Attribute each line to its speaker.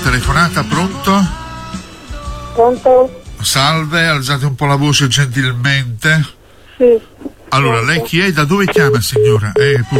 Speaker 1: telefonata, pronto?
Speaker 2: Pronto?
Speaker 1: Salve, alzate un po' la voce gentilmente.
Speaker 2: Sì.
Speaker 1: Allora, lei chi è? Da dove chiama, signora?